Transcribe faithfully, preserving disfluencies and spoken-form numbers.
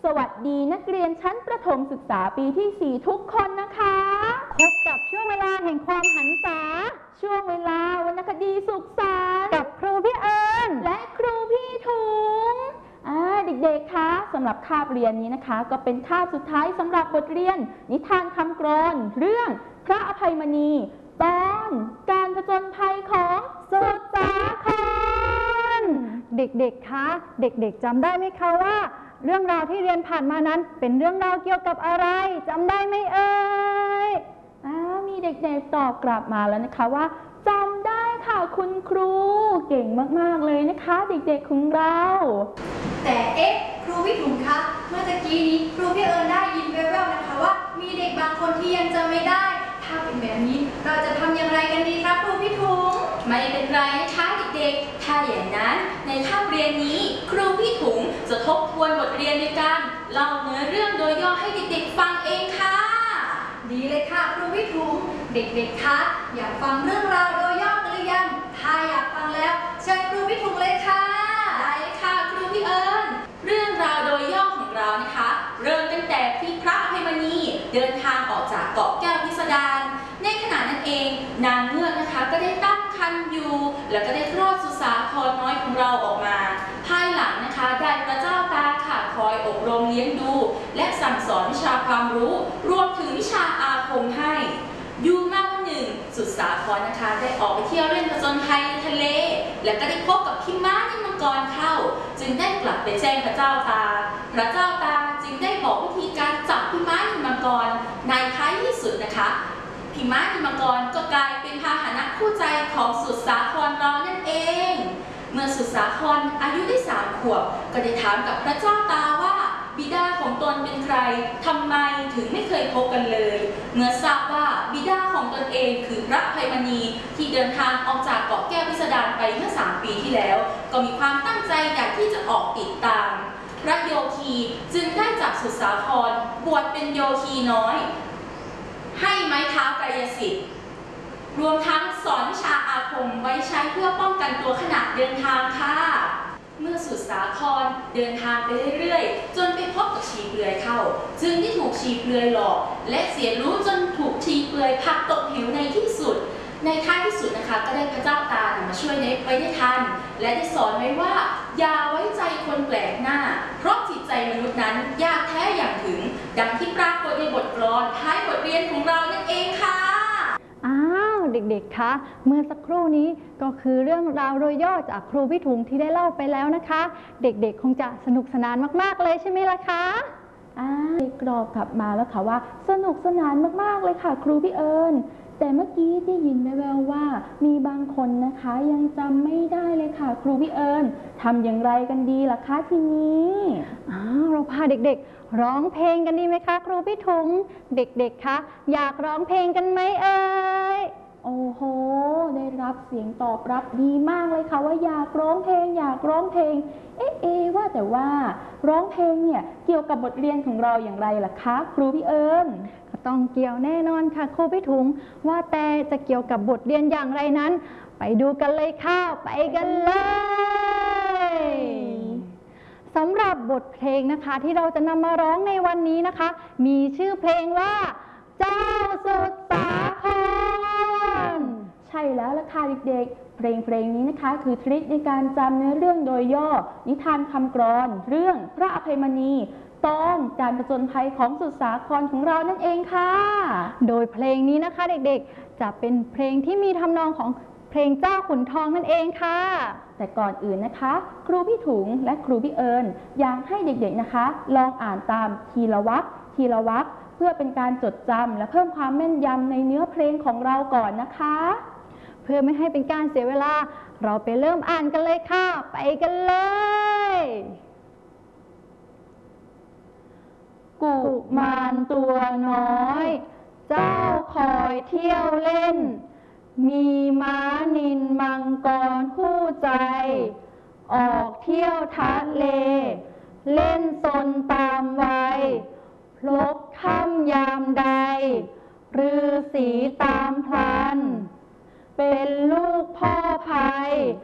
วัสดีนักเรียนชั้นประถมศึกษาปีที่สี่ทุกคนนะคะพบกับช่วงเวลาแห่งความหันษาช่วงเวลาวรรณคดีสุขสันต์กับครูพี่เอิญและครูพี่ถุงเด็กๆคะสำหรับคาบเรียนนี้นะคะก็เป็นคาบสุดท้ายสำหรับบทเรียนนิทานคำกลอนเรื่องพระอภัยมณีตอนการผจญภัยของสุดสาครเด็กๆคะเด็กๆจำได้ไหมคะว่าเรื่องราวที่เรียนผ่านมานั้นเป็นเรื่องราวเกี่ยวกับอะไรจำได้ไหมเอ่ยมีเด็กๆตอบกลับมาแล้วนะคะว่าจำได้ค่ะคุณครูเก่งมากๆเลยนะคะเด็กๆของเราแต่เอ๊ะครูพี่ถุงคะเมื่อตะกี้นี้ครูพี่เอิญได้ยินแว่วๆนะคะว่ามีเด็กบางคนที่ยังจำไม่ได้ถ้าเป็นแบบนี้เราจะทำอย่างไรกันดีครับครูพี่ถุงไม่เป็นไรนะคะเด็กๆถ้าอย่างนั้นในคาบเรียนนี้ครูพี่ถุงจะทบทวนบทเรียนในการเล่าเนื้อเรื่องโดยย่อให้เด็กๆฟังเองค่ะดีเลยค่ะครูพี่ถุงเด็กๆคะอยากฟังเรื่องราวโดยย่อกันหรือยังถ้าอยากฟังแล้วเชิญครูพี่ถุงเลยค่ะได้ค่ะครูพี่เอิญเรื่องราวโดยย่อของเรานะคะเริ่มตั้งแต่ที่พระอภัยมณีเดินทางออกจากเกาะแก้วพิสดารในขณะนั้นเองนางเงือกนะคะก็ได้ตั้งครรภ์อยู่แล้วก็ได้คลอดสุสาครน้อยของเราออกมาภายหลังนะคะได้พระเจ้าตาค่ะคอยอบรมเลี้ยงดูและสั่งสอนวิชาความรู้รวมถึงวิชาอาคมให้อยู่มาวันหนึ่งสุสาครนะคะได้ออกไปเที่ยวเล่นผจญภัยในทะเลและก็ได้พบกับพิม้านิมมังกรเข้าจึงได้กลับไปแจ้งพระเจ้าตาพระเจ้าตาจึงได้บอกวิธีการจับพิม้านิมมังกรในท้ายที่สุดนะคะพิม้านิมมังกรก็กลายเป็นพาหนะคู่ใจของสุสาครเรานั่นเองเมื่อสุสาครอายุได้สามขวบก็ได้ถามกับพระเจ้าตาว่าบิดาของตนเป็นใครทำไมถึงไม่เคยพบกันเลยเมื่อทราบว่าบิดาของตนเองคือพระอภัยมณีที่เดินทางออกจากเกาะแก้วพิสดารไปเมื่อสามปีที่แล้วก็มีความตั้งใจอยากที่จะออกติดตามพระโยคีจึงได้จับสุสาครบวชเป็นโยคีน้อยให้ไม้เท้ากายสิทธิ์รวมทั้งสอนวิชาอาคมไว้ใช้เพื่อป้องกันตัวขณะเดินทางค่ะเมื่อสุสาครเดินทางไปเรื่อยๆจนไปพบกับชีเปลือยเข้าจึงได้ถูกชีเปลือยหลอกและเสียรู้จนถูกชีเปลือยผลักตกเหวในที่สุดในท้ายที่สุดนะคะก็ได้พระเจ้าตามาช่วยไว้ได้ทันและได้สอนไว้ว่าอย่าไว้ใจคนแปลกหน้าเพราะจิตใจมนุษย์นั้นยากแท้อย่างถึงดังที่ปรากฏในบทกลอนท้ายบทเรียนของเรานั่นเองค่ะอ้าวเด็กๆคะเมื่อสักครู่นี้ก็คือเรื่องราวโดยย่อจากครูพี่ถุงที่ได้เล่าไปแล้วนะคะเด็กๆคงจะสนุกสนานมากๆเลยใช่ไหมล่ะคะอ่ากรอบกลับมาแล้วค่ะว่าสนุกสนานมากๆเลยค่ะครูพี่เอิญแต่เมื่อกี้ได้ยินแว่วๆว่ามีบางคนนะคะยังจำไม่ได้เลยค่ะครูพี่เอิญทำอย่างไรกันดีล่ะคะทีนี้อ้าวเราพาเด็กๆร้องเพลงกันดีไหมคะครูพี่ถุงเด็กๆคะอยากร้องเพลงกันไหมเอ่ยโอ้โหได้รับเสียงตอบรับดีมากเลยค่ะว่าอยากร้องเพลงอยากร้องเพลงเอ๊ะเอ๊ะว่าแต่ว่าร้องเพลงเนี่ยเกี่ยวกับบทเรียนของเราอย่างไรล่ะคะครูพี่เอิญก็ต้องเกี่ยวแน่นอนค่ะครูพี่ถุงว่าแต่จะเกี่ยวกับบทเรียนอย่างไรนั้นไปดูกันเลยค่ะไปกันเลยสำหรับบทเพลงนะคะที่เราจะนำมาร้องในวันนี้นะคะมีชื่อเพลงว่าเจ้าสุดสาครใช่แล้วล่ะค่ะเด็กๆเพลงเพลงนี้นะคะคือทริคในการจำเนื้อเรื่องโดยย่อนิทานคำกลอนเรื่องพระอภัยมณีตอนการผจญภัยของสุสาครของเรานั่นเองค่ะโดยเพลงนี้นะคะเด็กๆจะเป็นเพลงที่มีทำนองของเพลงเจ้าขุนทองนั่นเองค่ะแต่ก่อนอื่นนะคะครูพี่ถุงและครูพี่เอิญอยากให้เด็กๆนะคะลองอ่านตามทีละวรรคทีละวรรคเพื่อเป็นการจดจำและเพิ่มความแม่นยำในเนื้อเพลงของเราก่อนนะคะเพื่อไม่ให้เป็นการเสียเวลาเราไปเริ่มอ่านกันเลยค่ะไปกันเลยกุมารตัวน้อยเจ้าคอยเที่ยวเล่นมีม้านิลมังกรคู่ใจออกเที่ยวทะเลเล่นซนตามวัยพลบค่ำยามใดฤาษีตามพลันเป็นลูกพ่อภัย